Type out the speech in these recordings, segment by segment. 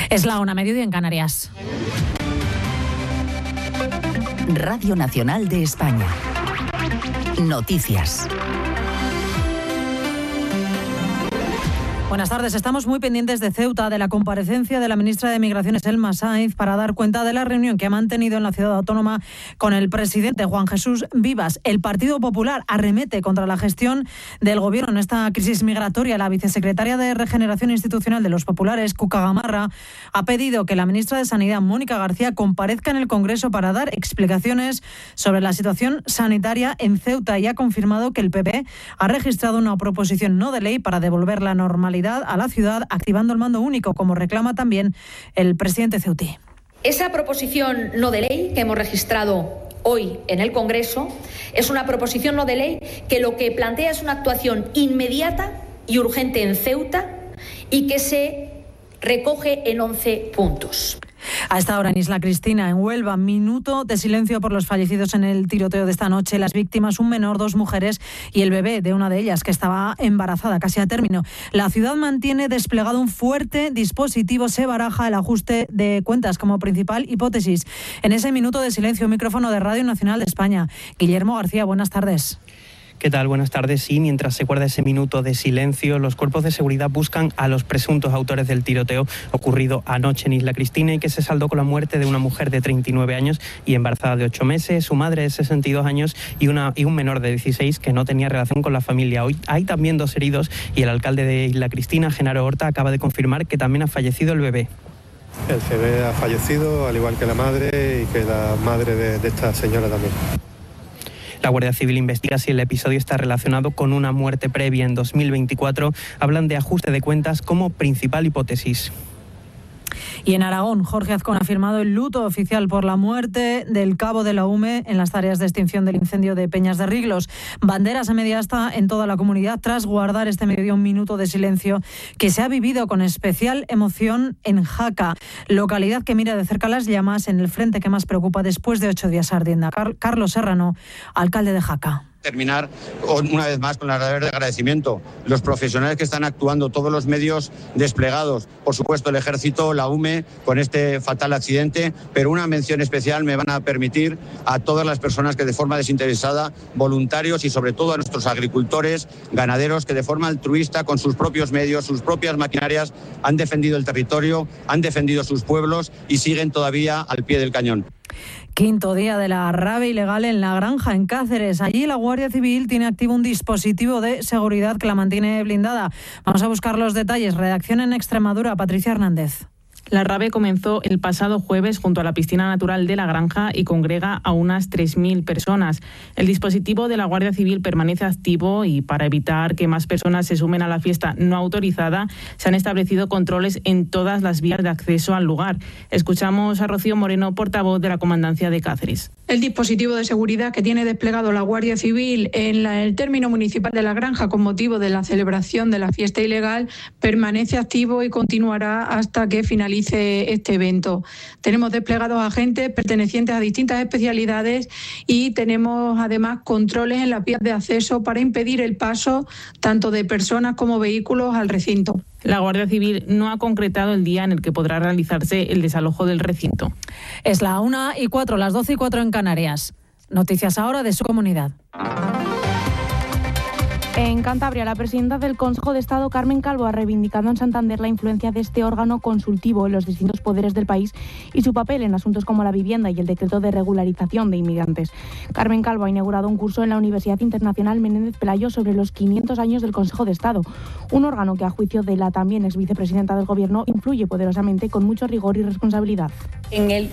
Es la 1:00 en Canarias. Radio Nacional de España. Noticias. Buenas tardes. Estamos muy pendientes de Ceuta, de la comparecencia de la ministra de Migraciones, Elma Sáenz, para dar cuenta de la reunión que ha mantenido en la ciudad autónoma con el presidente Juan Jesús Vivas. El Partido Popular arremete contra la gestión del gobierno en esta crisis migratoria. La vicesecretaria de Regeneración Institucional de los Populares, Cuca Gamarra, ha pedido que la ministra de Sanidad, Mónica García, comparezca en el Congreso para dar explicaciones sobre la situación sanitaria en Ceuta y ha confirmado que el PP ha registrado una proposición no de ley para devolver la normalidad a la ciudad, activando el mando único, como reclama también el presidente ceutí. Esa proposición no de ley que hemos registrado hoy en el Congreso es una proposición no de ley que lo que plantea es una actuación inmediata y urgente en Ceuta y que se recoge en 11 puntos. A esta hora en Isla Cristina, en Huelva, minuto de silencio por los fallecidos en el tiroteo de esta noche. Las víctimas, un menor, 2 mujeres y el bebé de una de ellas, que estaba embarazada, casi a término. La ciudad mantiene desplegado un fuerte dispositivo. Se baraja el ajuste de cuentas como principal hipótesis. En ese minuto de silencio, micrófono de Radio Nacional de España. Guillermo García, buenas tardes. ¿Qué tal? Buenas tardes. Sí, mientras se guarda ese minuto de silencio, los cuerpos de seguridad buscan a los presuntos autores del tiroteo ocurrido anoche en Isla Cristina y que se saldó con la muerte de una mujer de 39 años y embarazada de 8 meses, su madre de 62 años y un menor de 16 que no tenía relación con la familia. Hoy hay también 2 heridos y el alcalde de Isla Cristina, Genaro Horta, acaba de confirmar que también ha fallecido el bebé. El bebé ha fallecido, al igual que la madre y que la madre de esta señora también. La Guardia Civil investiga si el episodio está relacionado con una muerte previa en 2024. Hablan de ajuste de cuentas como principal hipótesis. Y en Aragón, Jorge Azcón ha firmado el luto oficial por la muerte del cabo de la UME en las tareas de extinción del incendio de Peñas de Riglos. Banderas a media asta en toda la comunidad tras guardar este mediodía un minuto de silencio que se ha vivido con especial emoción en Jaca, localidad que mira de cerca las llamas en el frente que más preocupa después de 8 días ardiendo. Carlos Serrano, alcalde de Jaca. Terminar una vez más con la palabra de agradecimiento. Los profesionales que están actuando, todos los medios desplegados, por supuesto el Ejército, la UME, con este fatal accidente, pero una mención especial me van a permitir a todas las personas que de forma desinteresada, voluntarios y sobre todo a nuestros agricultores, ganaderos, que de forma altruista, con sus propios medios, sus propias maquinarias, han defendido el territorio, han defendido sus pueblos y siguen todavía al pie del cañón. Quinto día de la rabia ilegal en La Granja, en Cáceres. Allí la Guardia Civil tiene activo un dispositivo de seguridad que la mantiene blindada. Vamos a buscar los detalles. Redacción en Extremadura, Patricia Hernández. La rave comenzó el pasado jueves junto a la piscina natural de La Granja y congrega a unas 3.000 personas. El dispositivo de la Guardia Civil permanece activo y para evitar que más personas se sumen a la fiesta no autorizada, se han establecido controles en todas las vías de acceso al lugar. Escuchamos a Rocío Moreno, portavoz de la Comandancia de Cáceres. El dispositivo de seguridad que tiene desplegado la Guardia Civil en el término municipal de La Granja con motivo de la celebración de la fiesta ilegal permanece activo y continuará hasta que finalice este evento. Tenemos desplegados agentes pertenecientes a distintas especialidades y tenemos además controles en las vías de acceso para impedir el paso tanto de personas como vehículos al recinto. La Guardia Civil no ha concretado el día en el que podrá realizarse el desalojo del recinto. Es la 1:04, las 12:04 en Canarias. Noticias ahora de su comunidad. En Cantabria, la presidenta del Consejo de Estado, Carmen Calvo, ha reivindicado en Santander la influencia de este órgano consultivo en los distintos poderes del país y su papel en asuntos como la vivienda y el decreto de regularización de inmigrantes. Carmen Calvo ha inaugurado un curso en la Universidad Internacional Menéndez Pelayo sobre los 500 años del Consejo de Estado, un órgano que, a juicio de la también ex vicepresidenta del Gobierno, influye poderosamente con mucho rigor y responsabilidad. En el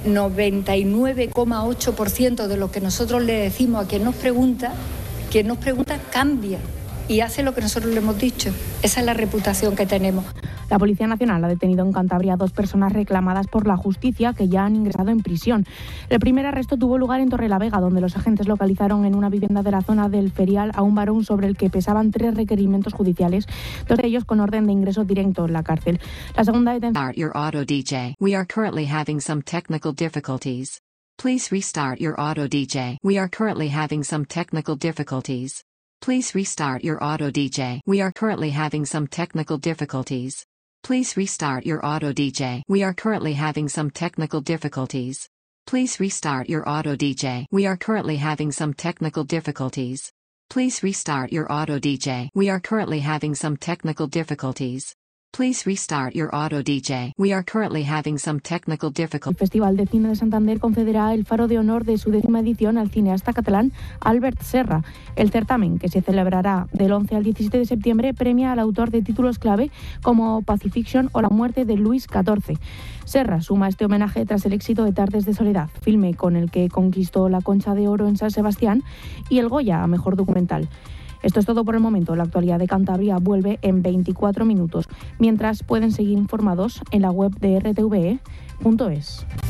99,8% de lo que nosotros le decimos a quien nos pregunta cambia y hace lo que nosotros le hemos dicho. Esa es la reputación que tenemos. La Policía Nacional ha detenido en Cantabria a 2 personas reclamadas por la justicia que ya han ingresado en prisión. El primer arresto tuvo lugar en Torrelavega, donde los agentes localizaron en una vivienda de la zona del Ferial a un varón sobre el que pesaban 3 requerimientos judiciales, 2 de ellos con orden de ingreso directo en la cárcel. La segunda detención... Start your auto DJ. We are currently having some technical difficulties. Please restart your auto DJ. We are currently having some technical difficulties. Please restart your auto DJ. We are currently having some technical difficulties. Please restart your auto DJ. We are currently having some technical difficulties. Please restart your auto DJ. We are currently having some technical difficulties. Please restart your auto DJ. We are currently having some technical difficulties. Please restart your auto DJ. We are currently having some technical difficulties. El Festival de Cine de Santander concederá el Faro de Honor de su 10ª edición al cineasta catalán Albert Serra. El certamen, que se celebrará del 11 al 17 de septiembre, premia al autor de títulos clave como Pacifiction o La muerte de Luis XIV. Serra suma este homenaje tras el éxito de Tardes de soledad, filme con el que conquistó la Concha de Oro en San Sebastián y el Goya a Mejor Documental. Esto es todo por el momento. La actualidad de Cantabria vuelve en 24 minutos. Mientras, pueden seguir informados en la web de rtve.es.